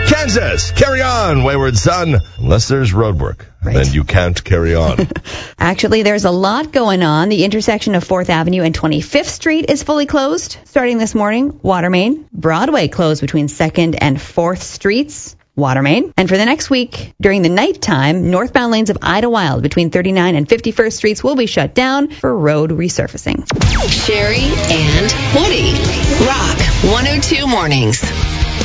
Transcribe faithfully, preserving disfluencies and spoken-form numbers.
Kansas, carry on, wayward son. Unless there's road work, Right. then you can't carry on. Actually, there's a lot going on. The intersection of fourth Avenue and twenty-fifth Street is fully closed starting this morning. Water main. Broadway closed between second and fourth Streets. Water main. And for the next week, during the nighttime, northbound lanes of Idlewild between thirty-nine and fifty-first Streets will be shut down for road resurfacing. Sherry and Woody. Rock one oh two Mornings.